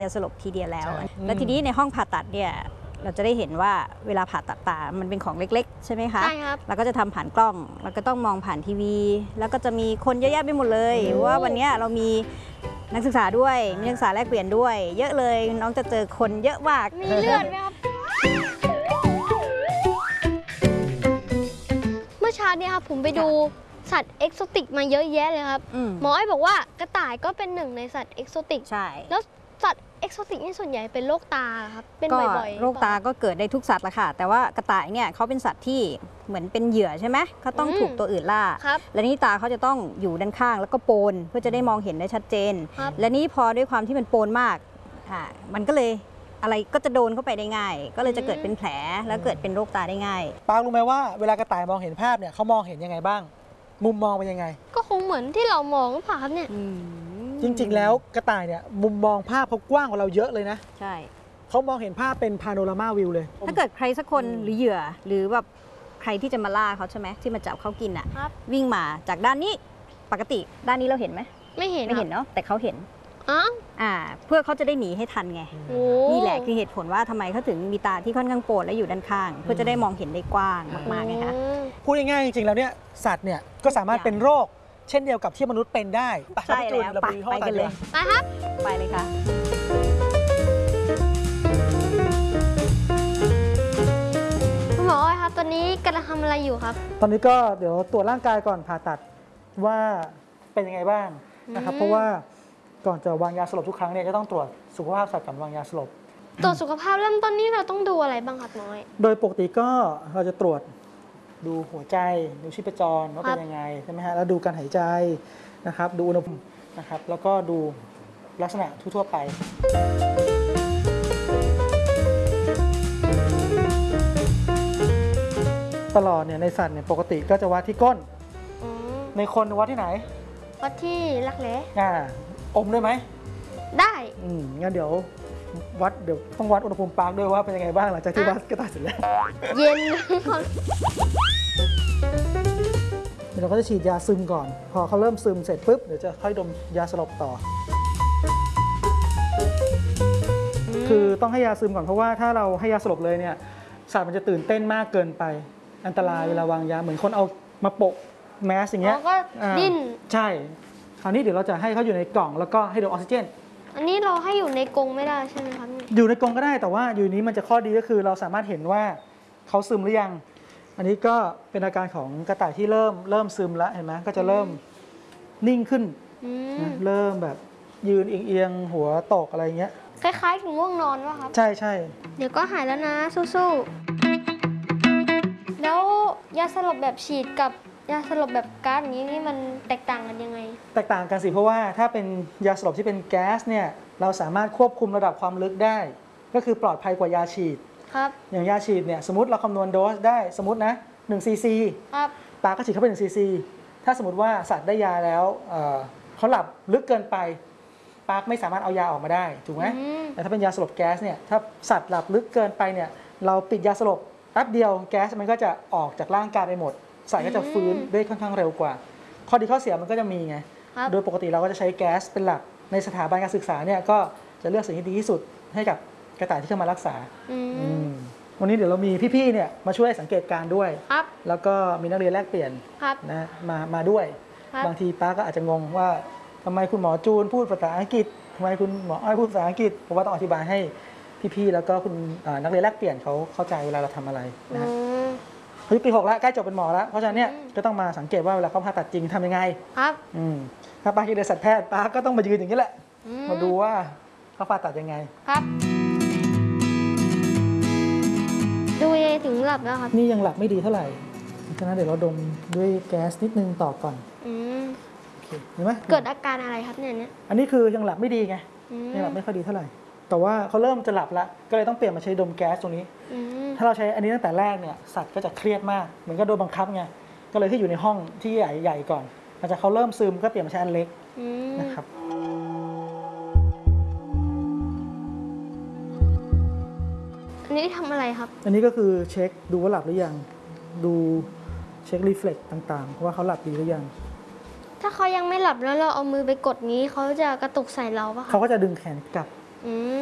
จะสลบทีเดียวแล้วแล้วทีนี้ในห้องผ่าตัดเนี่ยเราจะได้เห็นว่าเวลาผ่าตัดตามันเป็นของเล็กๆใช่ไหมคะใช่ครับเราก็จะทำผ่านกล้องเราก็ต้องมองผ่านทีวีแล้วก็จะมีคนเยอะแยะไปหมดเลยว่าวันนี้เรามีนักศึกษาด้วยมีนักศึกษาแลกเปลี่ยนด้วยเยอะเลยน้องจะเจอคนเยอะมากมีเลือดไหมครับเมื่อเช้าเนี่ยครับผมไปดูสัตว์เอกโซติกมาเยอะแยะเลยครับหมอไอ้บอกว่ากระต่ายก็เป็นหนึ่งในสัตว์เอกโซติกใช่แล้วสัตว์เอกโซติกนี่ส่วนใหญ่เป็นโรคตาครับเป็นบ่อยๆโรคตาก็เกิดได้ทุกสัตว์ละค่ะแต่ว่ากระต่ายเนี่ยเขาเป็นสัตว์ที่เหมือนเป็นเหยื่อใช่ไหมเขาต้องถูกตัวอื่นล่าและนี่ตาเขาจะต้องอยู่ด้านข้างแล้วก็โปนเพื่อจะได้มองเห็นได้ชัดเจนและนี่พอด้วยความที่มันโปนมากมันก็เลยอะไรก็จะโดนเข้าไปได้ง่ายก็เลยจะเกิดเป็นแผลแล้วเกิดเป็นโรคตาได้ง่ายปางรู้ไหมว่าเวลากระต่ายมองเห็นภาพเนี่ยเขามองเห็นยังไงบ้างมุมมองเป็นยังไงก็คงเหมือนที่เรามองหรือเปล่าครับเนี่ยจริงๆแล้วกระต่ายเนี่ยมุมมองภาพเขากว้างกว่าเราเยอะเลยนะใช่เขามองเห็นภาพเป็นพาโนรามาวิวเลยถ้าเกิดใครสักคนหรือเหยื่อหรือแบบใครที่จะมาล่าเขาใช่ไหมที่มาจับเขากินอ่ะวิ่งมาจากด้านนี้ปกติด้านนี้เราเห็นไหมไม่เห็นเนาะแต่เขาเห็นเพื่อเขาจะได้หนีให้ทันไงนี่แหละคือเหตุผลว่าทำไมเขาถึงมีตาที่ค่อนข้างโปนและอยู่ด้านข้างเพื่อจะได้มองเห็นได้กว้างมากๆไงคะพูดง่ายๆจริงๆแล้วเนี่ยสัตว์เนี่ยก็สามารถเป็นโรคเช่นเดียวกับที่มนุษย์เป็นได้ใช่แล้วไปกันเลยไปครับไปเลยค่ะคุณหมอครับตอนนี้กำลังทำอะไรอยู่ครับตอนนี้ก็เดี๋ยวตรวจร่างกายก่อนผ่าตัดว่าเป็นยังไงบ้างนะครับเพราะว่าก่อนจะวางยาสลบทุกครั้งเนี่ยจะต้องตรวจสุขภาพสัตว์ก่อนวางยาสลบตรวจสุขภาพเริ่มต้นนี้เราต้องดูอะไรบ้างครับน้อยโดยปกติก็เราจะตรวจดูหัวใจดูชีพจรว่าเป็นยังไงใช่ไหมฮะแล้วดูการหายใจนะครับดูอุณหภูมินะครับแล้วก็ดูลักษณะทั่วๆไปตลอดเนี่ยในสัตว์เนี่ยปกติก็จะวัดที่ก้นในคนวัดที่ไหนวัดที่รักแร้อมได้ไหมได้งั้นเดี๋ยวต้องวัดอุณหภูมิปากด้วยว่าเป็นยังไงบ้างหลังจากที่วัดกระต่ายเสร็จแล้วเย็นเดี๋ยวเราก็จะฉีดยาซึมก่อนพอเขาเริ่มซึมเสร็จปุ๊บเดี๋ยวจะค่อยดมยาสลบต่อคือต้องให้ยาซึมก่อนเพราะว่าถ้าเราให้ยาสลบเลยเนี่ยสัตว์มันจะตื่นเต้นมากเกินไปอันตรายเวลาวางยาเหมือนคนเอามาโปะแมสอย่างเงี้ยก็ดิ้นใช่คราวนี้เดี๋ยวเราจะให้เขาอยู่ในกล่องแล้วก็ให้ดมออกซิเจนอันนี้เราให้อยู่ในกรงไม่ได้ใช่ไหมครับอยู่ในกรงก็ได้แต่ว่าอยู่นี้มันจะข้อดีก็คือเราสามารถเห็นว่าเขาซึมหรือยังอันนี้ก็เป็นอาการของกระต่ายที่เริ่มซึมแล้วเห็นไหมก็จะเริ่มนิ่งขึ้นเริ่มแบบยืนเอียงๆหัวตกอะไรเงี้ยคล้ายๆถึงง่วงนอนวะครับใช่เดี๋ยวก็หายแล้วนะสู้ๆแล้วยาสลบแบบฉีดกับยาสลบแบบก๊าซอย่างนี้นี่มันแตกต่างกันยังไงแตกต่างกันสิเพราะว่าถ้าเป็นยาสลบที่เป็นแก๊สเนี่ยเราสามารถควบคุมระดับความลึกได้ก็คือปลอดภัยกว่ายาฉีดครับอย่างยาฉีดเนี่ยสมมติเราคำนวณโดสได้สมมตินะ1 ซีซีปลาก็ฉีดเข้าไป1 ซีซีถ้าสมมติว่าสัตว์ได้ยาแล้วเขาหลับลึกเกินไปปลาไม่สามารถเอายาออกมาได้ถูกไหมแต่ถ้าเป็นยาสลบแก๊สเนี่ยถ้าสัตว์หลับลึกเกินไปเนี่ยเราปิดยาสลบแป๊บเดียวแก๊สมันก็จะออกจากร่างกายไปหมดสัตว์ก็จะฟื้นได้ค่อนข้างเร็วกว่าข้อดีข้อเสียมันก็จะมีไงโดยปกติเราก็จะใช้แก๊สเป็นหลักในสถาบันการศึกษาเนี่ยก็จะเลือกสิ่งที่ดีที่สุดให้กับกระต่ายที่เข้ามารักษาวันนี้เดี๋ยวเรามีพี่ๆเนี่ยมาช่วยสังเกตการด้วยแล้วก็มีนักเรียนแลกเปลี่ยนนะมาด้วยบางทีป้าก็อาจจะงงว่าทำไมคุณหมอจูนพูดภาษาอังกฤษทำไมคุณหมออ้อยพูดภาษาอังกฤษเพราะว่าต้องอธิบายให้พี่ๆแล้วก็คุณนักเรียนแลกเปลี่ยนเขาเข้าใจเวลาเราทำอะไรนะฮะอายุปี 6แล้วใกล้จบเป็นหมอแล้วเพราะฉะนั้นเนี่ยก็ต้องมาสังเกตว่าเวลาเขาผ่าตัดจริงทำยังไงถ้าป้าคิดในสัตวแพทย์ป้าก็ต้องมายืนอย่างนี้แหละมาดูว่าเขาผ่าตัดยังไงครับดูถึงหลับแล้วครับนี่ยังหลับไม่ดีเท่าไหร่ฉะนั้นเดี๋ยวเราดมด้วยแก๊สนิดนึงต่อก่อนเห็นไหมเกิดอาการอะไรครับเนี่ยอันนี้คือยังหลับไม่ดีไงยังหลับไม่ค่อยดีเท่าไหร่แต่ว่าเขาเริ่มจะหลับแล้วก็เลยต้องเปลี่ยนมาใช้ดมแก๊สตรงนี้ถ้าเราใช้อันนี้ตั้งแต่แรกเนี่ยสัตว์ก็จะเครียดมากเหมือนก็โดนบังคับไงก็เลยที่อยู่ในห้องที่ใหญ่ก่อนหลังจากเขาเริ่มซึมก็เปลี่ยนมาใช้อันเล็กนะครับอันนี้ทำอะไรครับอันนี้ก็คือเช็คดูว่าหลับหรือยังดูเช็ครีเฟล็กต่างๆว่าเขาหลับดีหรือยังถ้าเขายังไม่หลับแล้วเราเอามือไปกดงี้เขาจะกระตุกใส่เราปะเขาก็จะดึงแขนกลับอืม